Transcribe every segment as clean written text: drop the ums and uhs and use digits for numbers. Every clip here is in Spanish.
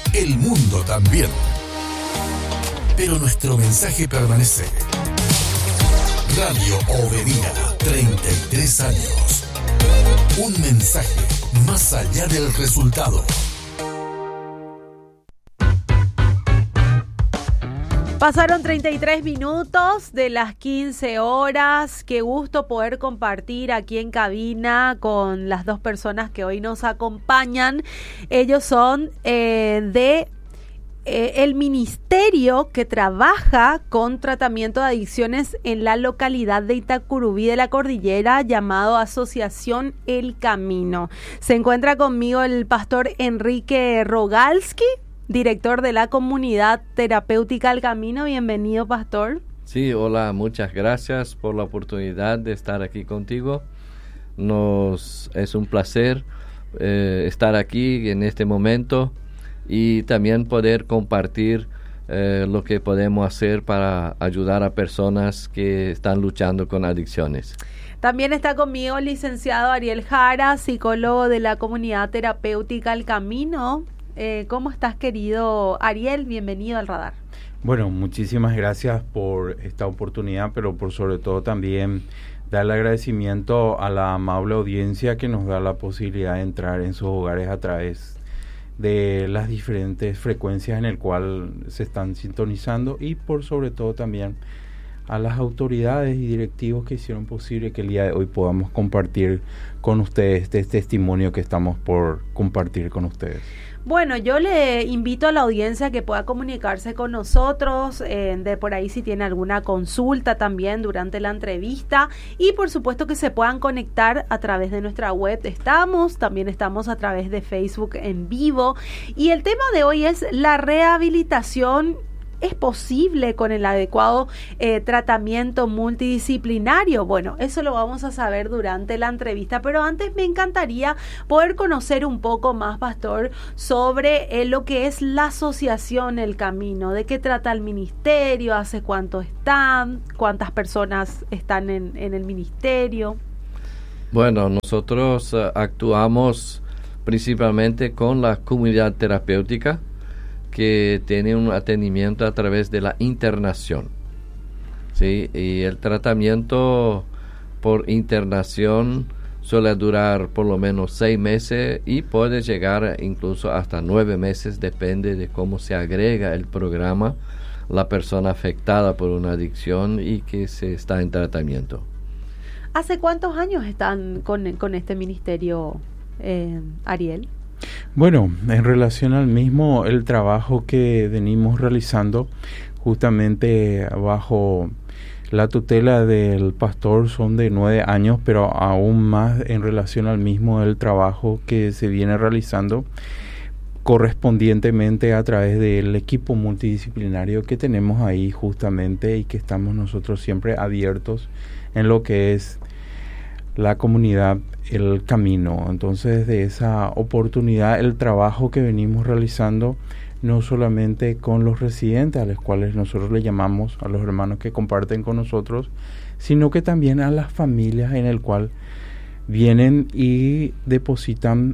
el mundo también. Pero nuestro mensaje permanece. Radio Obedía, 33 años. Un mensaje más allá del resultado. Pasaron 33 minutos de las 15 horas. Qué gusto poder compartir aquí en cabina con las dos personas que hoy nos acompañan. Ellos son el ministerio que trabaja con tratamiento de adicciones en la localidad de Itacurubí de la Cordillera, llamado Asociación El Camino. Se encuentra conmigo el pastor Enrique Rogalski, director de la comunidad terapéutica El Camino. Bienvenido, pastor. Sí, hola, muchas gracias por la oportunidad de estar aquí contigo. Es un placer estar aquí en este momento y también poder compartir lo que podemos hacer para ayudar a personas que están luchando con adicciones. También está conmigo el licenciado Ariel Jara, psicólogo de la comunidad terapéutica El Camino. ¿Cómo estás, querido Ariel? Bienvenido al radar. Bueno, muchísimas gracias por esta oportunidad, pero por sobre todo también darle agradecimiento a la amable audiencia que nos da la posibilidad de entrar en sus hogares a través de las diferentes frecuencias en el cual se están sintonizando, y por sobre todo también a las autoridades y directivos que hicieron posible que el día de hoy podamos compartir con ustedes este testimonio que estamos por compartir con ustedes. Bueno, yo le invito a la audiencia que pueda comunicarse con nosotros, de por ahí si tiene alguna consulta también durante la entrevista, y por supuesto que se puedan conectar a través de nuestra web. También estamos a través de Facebook en vivo, y el tema de hoy es la rehabilitación. ¿Es posible con el adecuado tratamiento multidisciplinario? Bueno, eso lo vamos a saber durante la entrevista, pero antes me encantaría poder conocer un poco más, pastor, sobre lo que es la asociación El Camino. ¿De qué trata el ministerio? ¿Hace cuánto están? ¿Cuántas personas están en el ministerio? Bueno, nosotros actuamos principalmente con la comunidad terapéutica, que tiene un atendimiento a través de la internación, ¿sí? Y el tratamiento por internación suele durar por lo menos 6 meses y puede llegar incluso hasta 9 meses, depende de cómo se agrega el programa, la persona afectada por una adicción y que se está en tratamiento. ¿Hace cuántos años están con este ministerio, Ariel? Bueno, en relación al mismo, el trabajo que venimos realizando justamente bajo la tutela del pastor son de 9 años, pero aún más en relación al mismo el trabajo que se viene realizando correspondientemente a través del equipo multidisciplinario que tenemos ahí justamente, y que estamos nosotros siempre abiertos en lo que es la comunidad El Camino. Entonces, de esa oportunidad, el trabajo que venimos realizando, no solamente con los residentes, a los cuales nosotros le llamamos a los hermanos que comparten con nosotros, sino que también a las familias en el cual vienen y depositan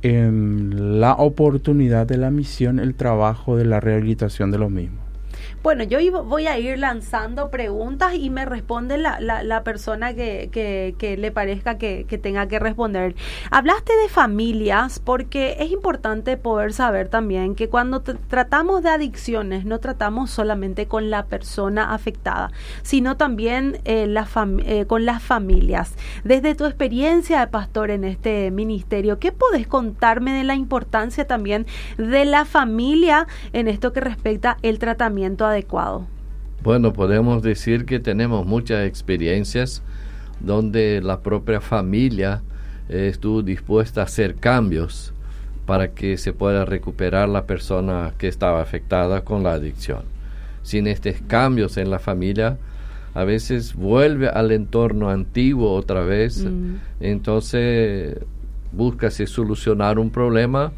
la oportunidad de la misión, el trabajo de la rehabilitación de los mismos. Bueno, yo voy a ir lanzando preguntas y me responde la persona que le parezca que tenga que responder. Hablaste de familias, porque es importante poder saber también que cuando tratamos de adicciones no tratamos solamente con la persona afectada, sino también con las familias. Desde tu experiencia de pastor en este ministerio, ¿qué podés contarme de la importancia también de la familia en esto que respecta el tratamiento adecuado? Bueno, podemos decir que tenemos muchas experiencias donde la propia familia estuvo dispuesta a hacer cambios para que se pueda recuperar la persona que estaba afectada con la adicción. Sin estos cambios en la familia, a veces vuelve al entorno antiguo otra vez. Entonces búscase solucionar un problema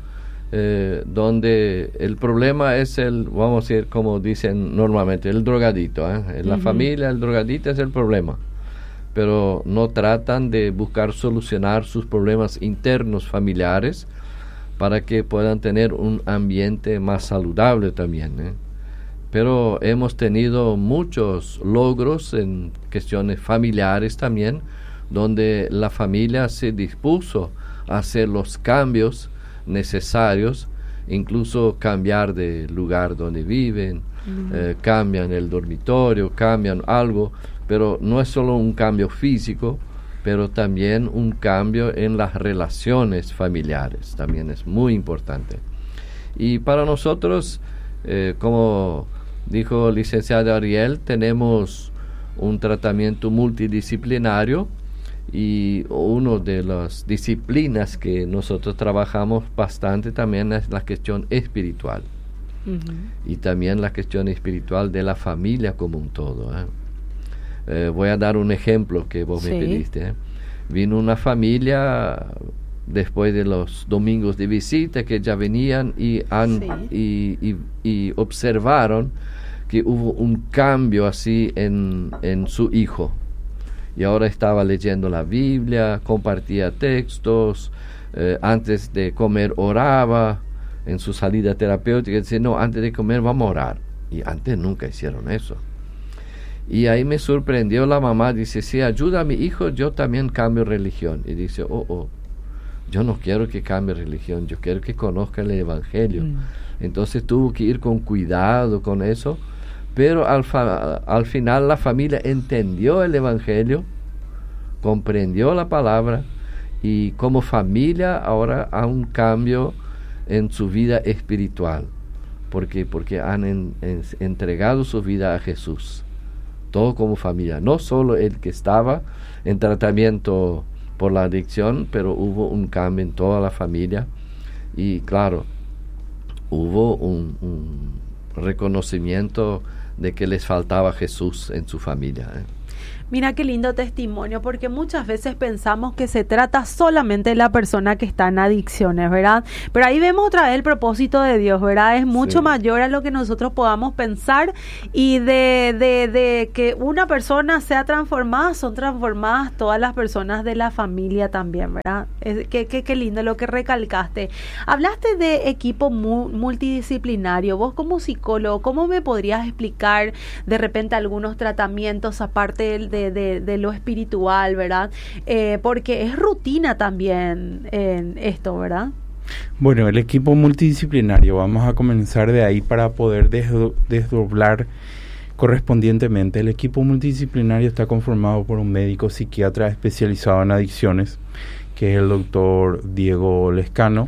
donde el problema es vamos a decir, como dicen normalmente, el drogadito, en la familia el drogadito es el problema, pero no tratan de buscar solucionar sus problemas internos familiares para que puedan tener un ambiente más saludable también, ¿eh? Pero hemos tenido muchos logros en cuestiones familiares también, donde la familia se dispuso a hacer los cambios necesarios, incluso cambiar de lugar donde viven, cambian el dormitorio, cambian algo, pero no es solo un cambio físico, pero también un cambio en las relaciones familiares, también es muy importante. Y para nosotros, como dijo el licenciado Ariel, tenemos un tratamiento multidisciplinario, y una de las disciplinas que nosotros trabajamos bastante también es la cuestión espiritual. Y también la cuestión espiritual de la familia como un todo, ¿eh? Voy a dar un ejemplo que vos me pediste, ¿eh? Vino una familia después de los domingos de visita que ya venían y observaron que hubo un cambio así en su hijo. Y ahora estaba leyendo la Biblia, compartía textos, antes de comer oraba, en su salida terapéutica decía, no, antes de comer vamos a orar. Y antes nunca hicieron eso. Y ahí me sorprendió la mamá, dice, si ayuda a mi hijo, yo también cambio religión. Y dice, yo no quiero que cambie religión, yo quiero que conozca el Evangelio. Entonces tuvo que ir con cuidado con eso, pero al final la familia entendió el Evangelio, comprendió la palabra, y como familia ahora hay un cambio en su vida espiritual. Porque han entregado su vida a Jesús. Todo como familia, no solo el que estaba en tratamiento por la adicción, pero hubo un cambio en toda la familia. Y claro, hubo un reconocimiento de que les faltaba Jesús en su familia, ¿eh? Mira qué lindo testimonio, porque muchas veces pensamos que se trata solamente de la persona que está en adicciones, ¿verdad? Pero ahí vemos otra vez el propósito de Dios, ¿verdad? Es mucho mayor a lo que nosotros podamos pensar, y de que una persona sea transformada, son transformadas todas las personas de la familia también, ¿verdad? Qué lindo lo que recalcaste. Hablaste de equipo multidisciplinario. Vos como psicólogo, ¿cómo me podrías explicar de repente algunos tratamientos aparte de lo espiritual, ¿verdad? Porque es rutina también en esto, ¿verdad? Bueno, el equipo multidisciplinario, vamos a comenzar de ahí para poder desdoblar correspondientemente. El equipo multidisciplinario está conformado por un médico psiquiatra especializado en adicciones, que es el doctor Diego Lescano.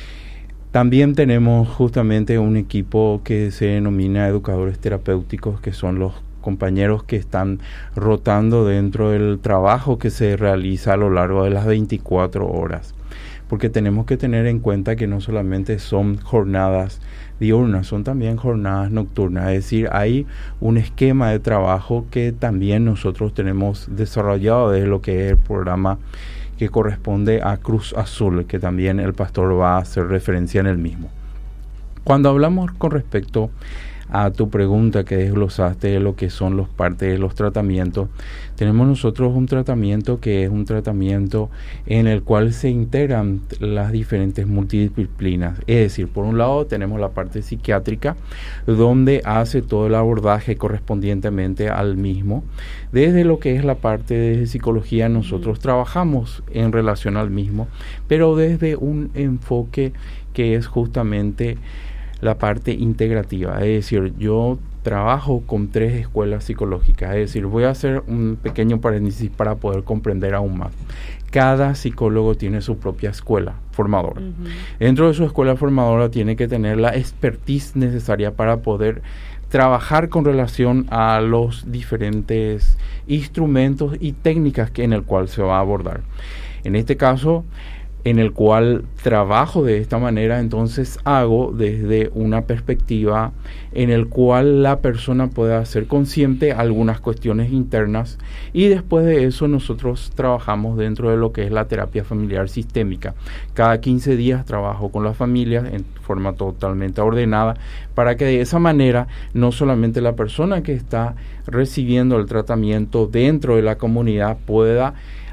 También tenemos justamente un equipo que se denomina educadores terapéuticos, que son los compañeros que están rotando dentro del trabajo que se realiza a lo largo de las 24 horas. Porque tenemos que tener en cuenta que no solamente son jornadas diurnas, son también jornadas nocturnas. Es decir, hay un esquema de trabajo que también nosotros tenemos desarrollado desde lo que es el programa que corresponde a Cruz Azul, que también el pastor va a hacer referencia en el mismo. Cuando hablamos con respecto a tu pregunta que desglosaste de lo que son los partes de los tratamientos, tenemos nosotros un tratamiento que es un tratamiento en el cual se integran las diferentes multidisciplinas. Es decir, por un lado tenemos la parte psiquiátrica, donde hace todo el abordaje correspondientemente al mismo. Desde lo que es la parte de psicología, nosotros trabajamos en relación al mismo, pero desde un enfoque que es justamente la parte integrativa. Es decir, yo trabajo con 3 escuelas psicológicas. Es decir, voy a hacer un pequeño paréntesis para poder comprender aún más. Cada psicólogo tiene su propia escuela formadora. Dentro de su escuela formadora tiene que tener la expertise necesaria para poder trabajar con relación a los diferentes instrumentos y técnicas en el cual se va a abordar. En este caso, en el cual trabajo de esta manera, entonces hago desde una perspectiva en el cual la persona pueda ser consciente algunas cuestiones internas, y después de eso nosotros trabajamos dentro de lo que es la terapia familiar sistémica. Cada 15 días trabajo con las familias en forma totalmente ordenada, para que de esa manera no solamente la persona que está recibiendo el tratamiento dentro de la comunidad pueda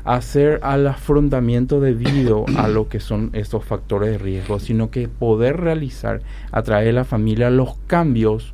hacer al afrontamiento debido a lo que son estos factores de riesgo, sino que poder realizar a través de la familia los cambios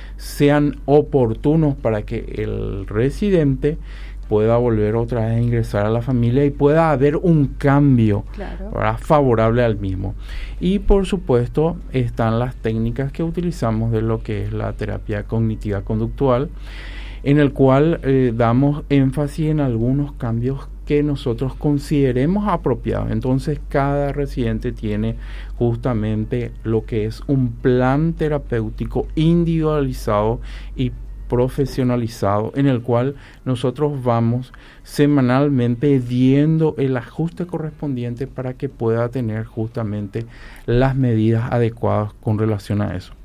sean oportunos para que el residente pueda volver otra vez a ingresar a la familia y pueda haber un cambio, claro, favorable al mismo. Y por supuesto están las técnicas que utilizamos de lo que es la terapia cognitiva conductual, en el cual damos énfasis en algunos cambios que nosotros consideremos apropiados. Entonces cada residente tiene justamente lo que es un plan terapéutico individualizado y profesionalizado, en el cual nosotros vamos semanalmente viendo el ajuste correspondiente para que pueda tener justamente las medidas adecuadas con relación a eso.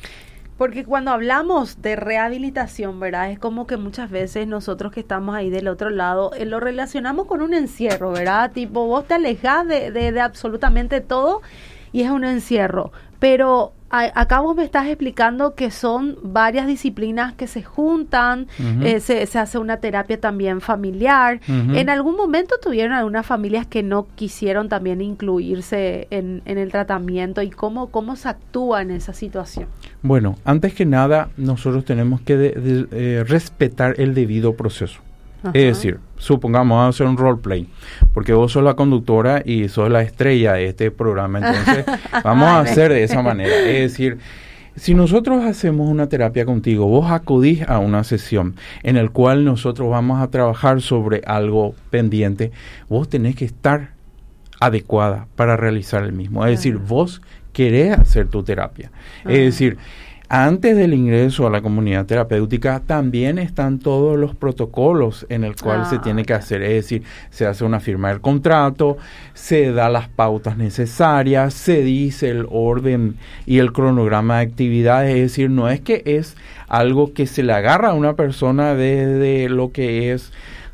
Porque cuando hablamos de rehabilitación, ¿verdad? Es como que muchas veces nosotros que estamos ahí del otro lado lo relacionamos con un encierro, ¿verdad? Tipo, vos te alejás de absolutamente todo y es un encierro. Pero acá vos me estás explicando que son varias disciplinas que se juntan, se hace una terapia también familiar. ¿En algún momento tuvieron algunas familias que no quisieron también incluirse en el tratamiento? ¿Y cómo se actúa en esa situación? Bueno, antes que nada, nosotros tenemos que respetar el debido proceso. Ajá. Es decir, supongamos vamos a hacer un roleplay, porque vos sos la conductora y sos la estrella de este programa, entonces vamos a hacer de esa manera. Es decir, si nosotros hacemos una terapia contigo, vos acudís a una sesión en el cual nosotros vamos a trabajar sobre algo pendiente, vos tenés que estar adecuada para realizar el mismo. Es decir, vos querés hacer tu terapia. Es decir, antes del ingreso a la comunidad terapéutica también están todos los protocolos en el cual se tiene que hacer, es decir, se hace una firma del contrato, se da las pautas necesarias, se dice el orden y el cronograma de actividades, es decir, no es que es algo que se le agarra a una persona desde lo que es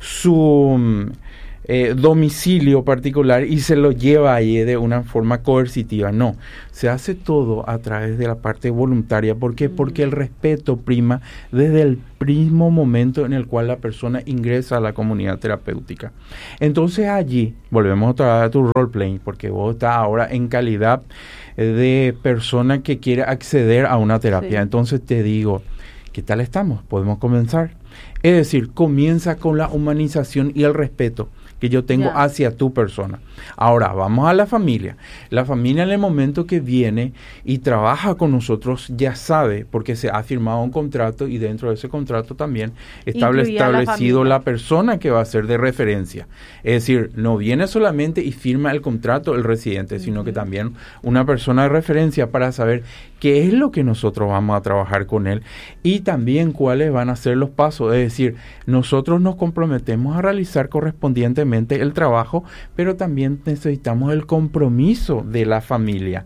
su domicilio particular y se lo lleva ahí de una forma coercitiva. No, se hace todo a través de la parte voluntaria. ¿Por qué? Porque el respeto prima desde el mismo momento en el cual la persona ingresa a la comunidad terapéutica. Entonces allí, volvemos otra vez a tu roleplay, porque vos estás ahora en calidad de persona que quiere acceder a una terapia. Sí. Entonces te digo, ¿qué tal estamos? ¿Podemos comenzar? Es decir, comienza con la humanización y el respeto que yo tengo hacia tu persona. Ahora, vamos a la familia. La familia en el momento que viene y trabaja con nosotros ya sabe, porque se ha firmado un contrato y dentro de ese contrato también está establecido la persona que va a ser de referencia. Es decir, no viene solamente y firma el contrato el residente, sino que también una persona de referencia para saber qué es lo que nosotros vamos a trabajar con él y también cuáles van a ser los pasos. Es decir, nosotros nos comprometemos a realizar correspondientemente el trabajo, pero también necesitamos el compromiso de la familia.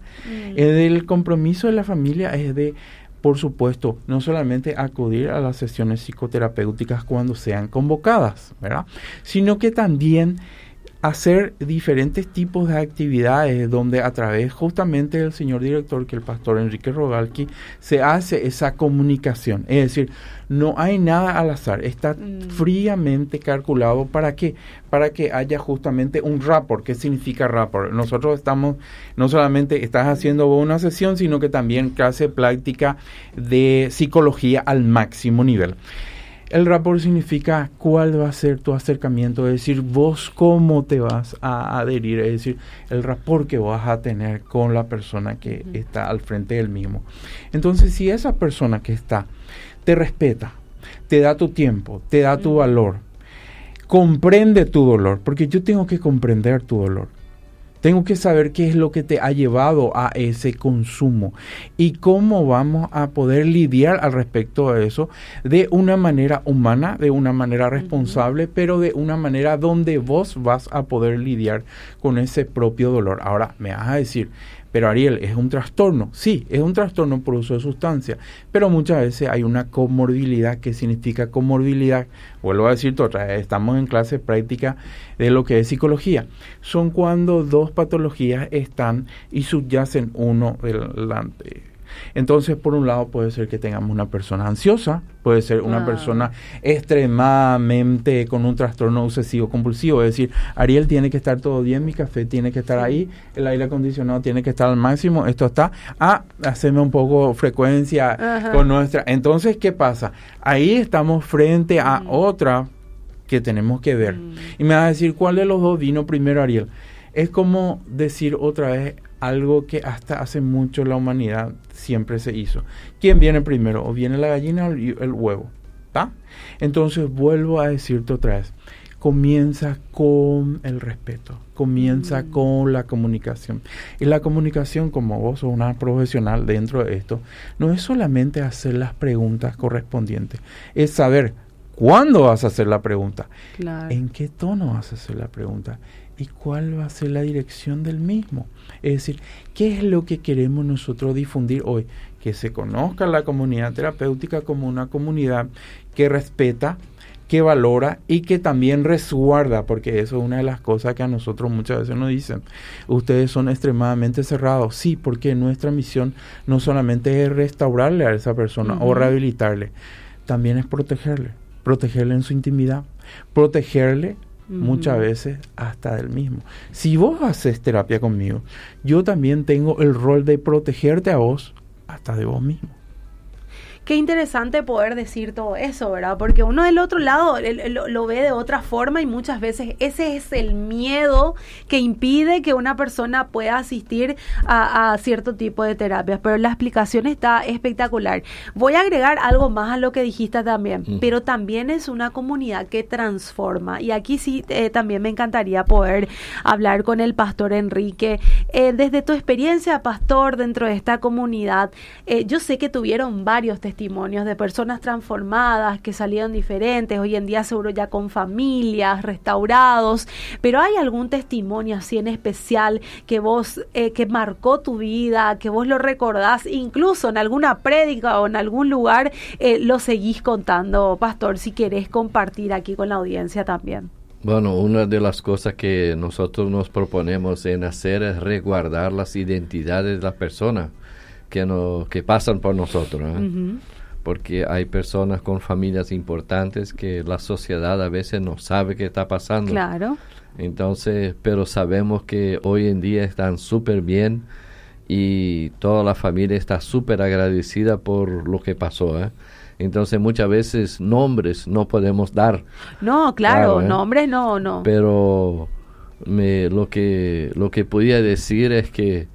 El compromiso de la familia es de, por supuesto, no solamente acudir a las sesiones psicoterapéuticas cuando sean convocadas, ¿verdad? Sino que también hacer diferentes tipos de actividades donde a través justamente del señor director, que el pastor Enrique Rogalski, se hace esa comunicación. Es decir, no hay nada al azar, está fríamente calculado para que haya justamente un rapport. ¿Qué significa rapport? Nosotros estamos, no solamente estás haciendo una sesión, sino que también clase práctica de psicología al máximo nivel. El rapport significa cuál va a ser tu acercamiento, es decir, vos cómo te vas a adherir, es decir, el rapport que vas a tener con la persona que está al frente del mismo. Entonces, si esa persona que está te respeta, te da tu tiempo, te da tu valor, comprende tu dolor, porque yo tengo que comprender tu dolor. Tengo que saber qué es lo que te ha llevado a ese consumo y cómo vamos a poder lidiar al respecto de eso de una manera humana, de una manera responsable, pero de una manera donde vos vas a poder lidiar con ese propio dolor. Ahora, me vas a decir, pero Ariel, ¿es un trastorno? Sí, es un trastorno por uso de sustancia, pero muchas veces hay una comorbilidad. ¿Qué significa comorbilidad? Vuelvo a decirte otra vez, estamos en clase práctica de lo que es psicología. Son cuando dos patologías están y subyacen uno delante Entonces, por un lado, puede ser que tengamos una persona ansiosa, puede ser una persona extremadamente con un trastorno obsesivo compulsivo, es decir, Ariel, tiene que estar todo bien, mi café tiene que estar ahí, el aire acondicionado tiene que estar al máximo, esto está, haceme un poco frecuencia con nuestra. Entonces, ¿qué pasa? Ahí estamos frente a otra que tenemos que ver. Y me vas a decir, ¿cuál de los dos vino primero, Ariel? Es como decir otra vez algo que hasta hace mucho la humanidad siempre se hizo. ¿Quién viene primero? ¿O viene la gallina o el huevo? ¿Tá? Entonces vuelvo a decirte otra vez. Comienza con el respeto. Comienza con la comunicación. Y la comunicación, como vos sos una profesional dentro de esto, no es solamente hacer las preguntas correspondientes. Es saber cuándo vas a hacer la pregunta. Claro. En qué tono vas a hacer la pregunta. ¿Y cuál va a ser la dirección del mismo? Es decir, ¿qué es lo que queremos nosotros difundir hoy? Que se conozca la comunidad terapéutica como una comunidad que respeta, que valora y que también resguarda, porque eso es una de las cosas que a nosotros muchas veces nos dicen. Ustedes son extremadamente cerrados. Sí, porque nuestra misión no solamente es restaurarle a esa persona o rehabilitarle, también es protegerle en su intimidad, protegerle muchas veces hasta del mismo. Si vos haces terapia conmigo, yo también tengo el rol de protegerte a vos hasta de vos mismo. Qué interesante poder decir todo eso, ¿verdad? Porque uno del otro lado lo ve de otra forma y muchas veces ese es el miedo que impide que una persona pueda asistir a cierto tipo de terapias. Pero la explicación está espectacular. Voy a agregar algo más a lo que dijiste también, pero también es una comunidad que transforma. Y aquí sí también me encantaría poder hablar con el pastor Enrique. Desde tu experiencia, pastor, dentro de esta comunidad, yo sé que tuvieron varios testimonios de personas transformadas que salieron diferentes, hoy en día seguro ya con familias, restaurados, pero ¿hay algún testimonio así en especial que vos, que marcó tu vida, que vos lo recordás, incluso en alguna prédica o en algún lugar, lo seguís contando, pastor, si querés compartir aquí con la audiencia también? Bueno, una de las cosas que nosotros nos proponemos en hacer es resguardar las identidades de las personas que pasan por nosotros, porque hay personas con familias importantes que la sociedad a veces no sabe qué está pasando. Claro. Entonces, pero sabemos que hoy en día están súper bien y toda la familia está súper agradecida por lo que pasó, Entonces muchas veces nombres no podemos dar. No, claro, nombres no. Pero lo que podía decir es que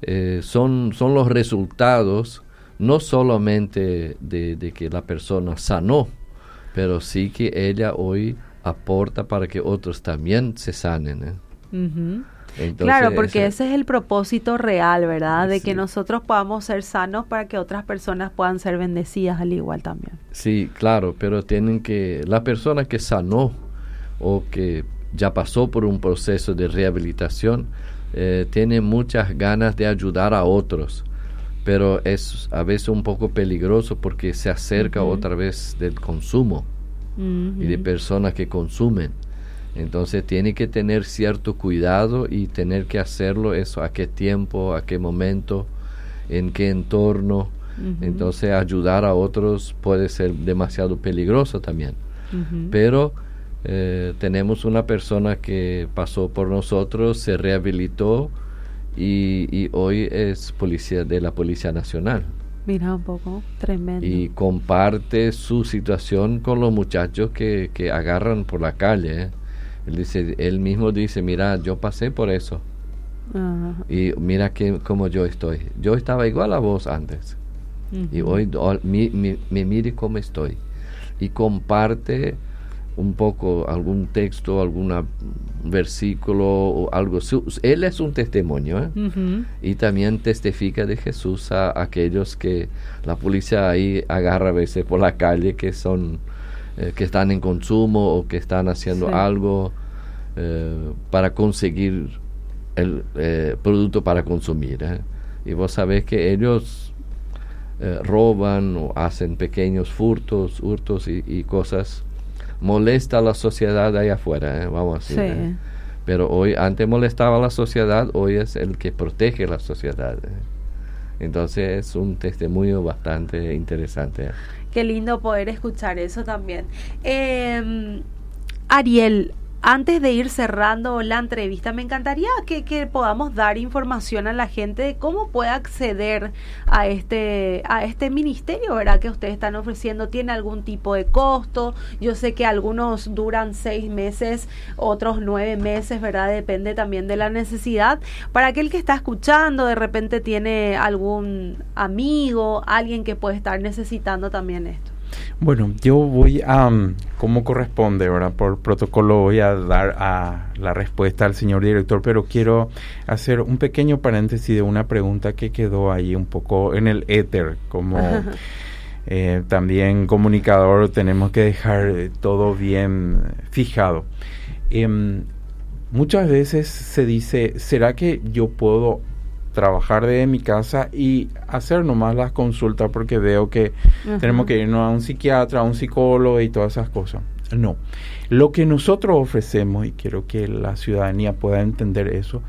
son los resultados no solamente de que la persona sanó, pero sí que ella hoy aporta para que otros también se sanen. Entonces, claro, porque ese es el propósito real, ¿verdad? De que nosotros podamos ser sanos para que otras personas puedan ser bendecidas al igual también. Sí, claro, pero la persona que sanó o que ya pasó por un proceso de rehabilitación tiene muchas ganas de ayudar a otros, pero es a veces un poco peligroso porque se acerca otra vez del consumo y de personas que consumen. Entonces tiene que tener cierto cuidado y tener que hacerlo eso a qué tiempo, a qué momento, en qué entorno. Entonces ayudar a otros puede ser demasiado peligroso también. Pero tenemos una persona que pasó por nosotros, se rehabilitó y hoy es policía de la Policía Nacional. Mira un poco, tremendo. Y comparte su situación con los muchachos que agarran por la calle. Él mismo dice, mira, yo pasé por eso. Y mira cómo yo estoy. Yo estaba igual a vos antes. Y hoy me mire cómo estoy. Y comparte un poco algún texto, algún versículo o algo. Él es un testimonio, y también testifica de Jesús a aquellos que la policía ahí agarra a veces por la calle, que son que están en consumo o que están haciendo algo para conseguir el producto para consumir. Y vos sabés que ellos roban o hacen pequeños hurtos y cosas. Molesta a la sociedad allá afuera, vamos a decir. Pero hoy, antes molestaba a la sociedad, hoy es el que protege la sociedad. Entonces es un testimonio bastante interesante. Qué lindo poder escuchar eso también. Ariel, antes de ir cerrando la entrevista, me encantaría que podamos dar información a la gente de cómo puede acceder a este ministerio, ¿verdad?, que ustedes están ofreciendo. ¿Tiene algún tipo de costo? Yo sé que algunos duran 6 meses, otros 9 meses, ¿verdad? Depende también de la necesidad. Para aquel que está escuchando, de repente tiene algún amigo, alguien que puede estar necesitando también esto. Bueno, yo voy a, como corresponde, ¿verdad? Por protocolo voy a dar la respuesta al señor director, pero quiero hacer un pequeño paréntesis de una pregunta que quedó ahí un poco en el éter. Como también comunicador tenemos que dejar todo bien fijado. Muchas veces se dice, ¿será que yo puedo trabajar desde mi casa y hacer nomás las consultas porque veo que tenemos que irnos a un psiquiatra, a un psicólogo y todas esas cosas? No. Lo que nosotros ofrecemos, y quiero que la ciudadanía pueda entender eso,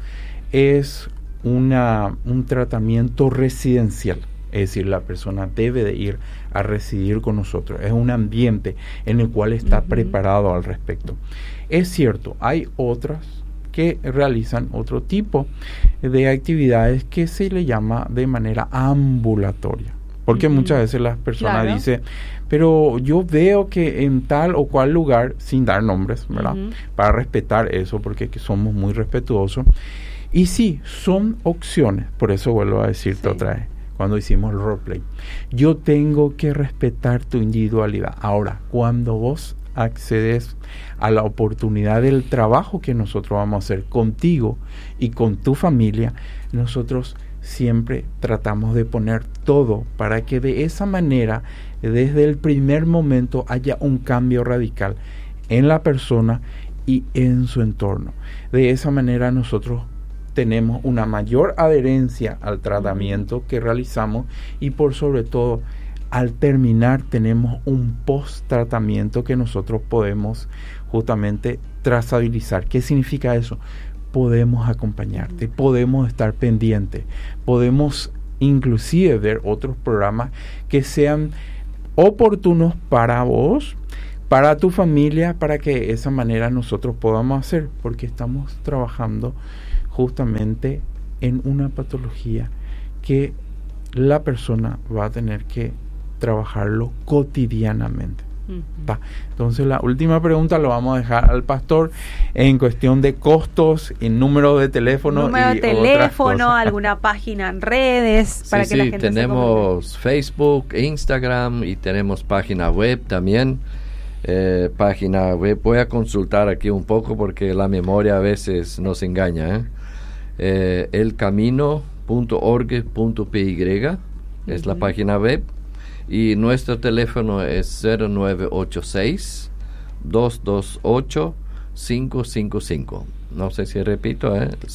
es un tratamiento residencial. Es decir, la persona debe de ir a residir con nosotros. Es un ambiente en el cual está preparado al respecto. Es cierto, hay otras que realizan otro tipo de actividades que se le llama de manera ambulatoria. Porque muchas veces las personas dicen, pero yo veo que en tal o cual lugar, sin dar nombres, ¿verdad? Para respetar eso, porque somos muy respetuosos. Y sí, son opciones. Por eso vuelvo a decirte otra vez, cuando hicimos el roleplay. Yo tengo que respetar tu individualidad. Ahora, cuando vos accedes a la oportunidad del trabajo que nosotros vamos a hacer contigo y con tu familia, nosotros siempre tratamos de poner todo para que de esa manera, desde el primer momento, haya un cambio radical en la persona y en su entorno. De esa manera nosotros tenemos una mayor adherencia al tratamiento que realizamos y por sobre todo, al terminar tenemos un post-tratamiento que nosotros podemos justamente trazabilizar. ¿Qué significa eso? Podemos acompañarte, podemos estar pendientes, podemos inclusive ver otros programas que sean oportunos para vos, para tu familia, para que de esa manera nosotros podamos hacer, porque estamos trabajando justamente en una patología que la persona va a tener que trabajarlo cotidianamente. Entonces la última pregunta lo vamos a dejar al pastor en cuestión de costos, en número de teléfono, alguna página en redes para que la gente tenemos Facebook, Instagram y tenemos página web también. Página web voy a consultar aquí un poco porque la memoria a veces nos engaña. elcamino.org.py es la página web. Y nuestro teléfono es 0986-228-555. No sé si repito,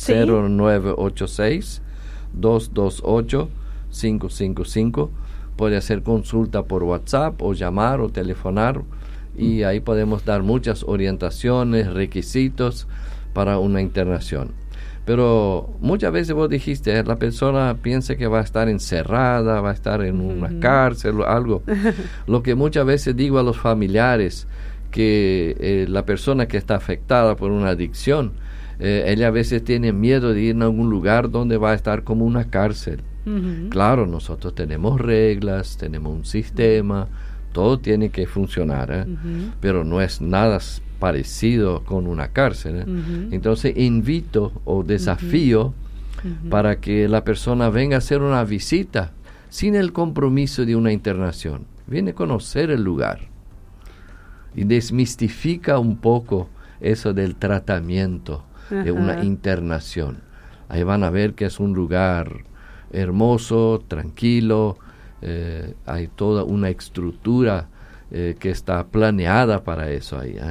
0986-228-555. Puede hacer consulta por WhatsApp o llamar o telefonar. Y ahí podemos dar muchas orientaciones, requisitos para una internación. Pero muchas veces vos dijiste, la persona piensa que va a estar encerrada, va a estar en una cárcel o algo. Lo que muchas veces digo a los familiares, que la persona que está afectada por una adicción, ella a veces tiene miedo de ir a algún lugar donde va a estar como una cárcel. Claro, nosotros tenemos reglas, tenemos un sistema, todo tiene que funcionar, pero no es nada parecido con una cárcel. Entonces invito o desafío para que la persona venga a hacer una visita sin el compromiso de una internación. Viene a conocer el lugar y desmistifica un poco eso del tratamiento de una internación. Ahí van a ver que es un lugar hermoso, tranquilo, hay toda una estructura que está planeada para eso ahí.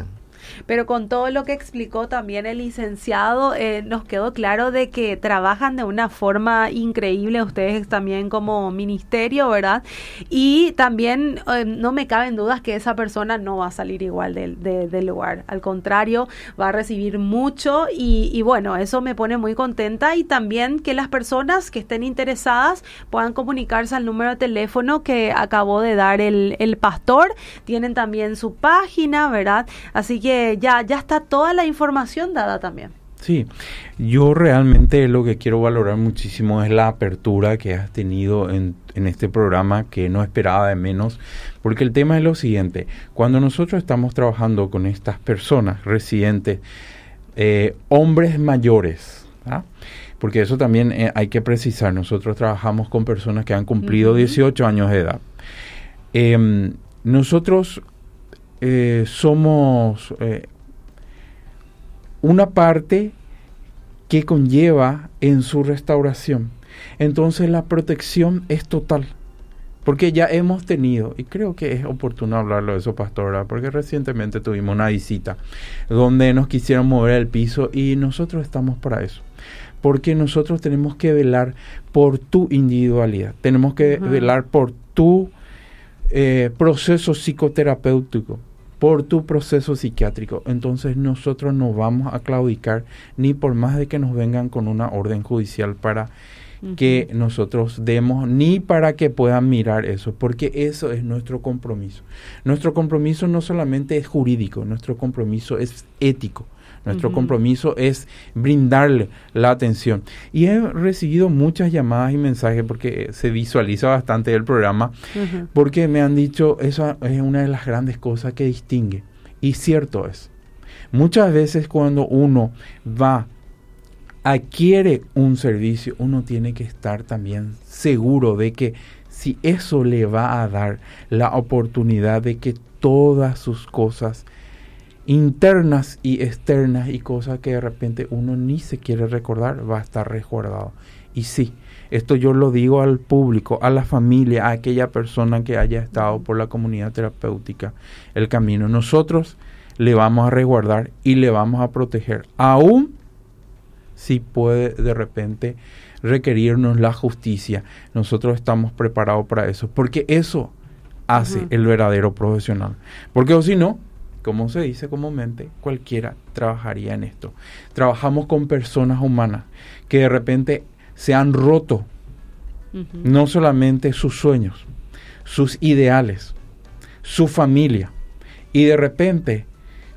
Pero con todo lo que explicó también el licenciado, nos quedó claro de que trabajan de una forma increíble ustedes también como ministerio, ¿verdad? Y también no me caben dudas que esa persona no va a salir igual del lugar. Al contrario, va a recibir mucho y bueno, eso me pone muy contenta, y también que las personas que estén interesadas puedan comunicarse al número de teléfono que acabó de dar el pastor. Tienen también su página, ¿verdad? Así que ya está toda la información dada también. Sí, yo realmente lo que quiero valorar muchísimo es la apertura que has tenido en este programa, que no esperaba de menos, porque el tema es lo siguiente: cuando nosotros estamos trabajando con estas personas residentes, hombres mayores, ¿ah? Porque eso también hay que precisar, nosotros trabajamos con personas que han cumplido 18 años de edad. Nosotros somos una parte que conlleva en su restauración. Entonces la protección es total, porque ya hemos tenido, y creo que es oportuno hablarlo de eso, pastora, porque recientemente tuvimos una visita donde nos quisieron mover el piso, y nosotros estamos para eso, porque nosotros tenemos que velar por tu individualidad, tenemos que velar por tu proceso psicoterapéutico, por tu proceso psiquiátrico. Entonces nosotros no vamos a claudicar ni por más de que nos vengan con una orden judicial para que nosotros demos, ni para que puedan mirar eso, porque eso es nuestro compromiso. Nuestro compromiso no solamente es jurídico, nuestro compromiso es ético. Nuestro compromiso es brindarle la atención. Y he recibido muchas llamadas y mensajes, porque se visualiza bastante el programa, porque me han dicho, eso es una de las grandes cosas que distingue. Y cierto es. Muchas veces cuando uno adquiere un servicio, uno tiene que estar también seguro de que si eso le va a dar la oportunidad de que todas sus cosas internas y externas y cosas que de repente uno ni se quiere recordar, va a estar resguardado. Y sí, esto yo lo digo al público, a la familia, a aquella persona que haya estado por la comunidad terapéutica El Camino. Nosotros le vamos a resguardar y le vamos a proteger, aún si puede de repente requerirnos la justicia. Nosotros estamos preparados para eso, porque eso hace el verdadero profesional. Porque o si no, como se dice comúnmente, cualquiera trabajaría en esto. Trabajamos con personas humanas que de repente se han roto no solamente sus sueños, sus ideales, su familia, y de repente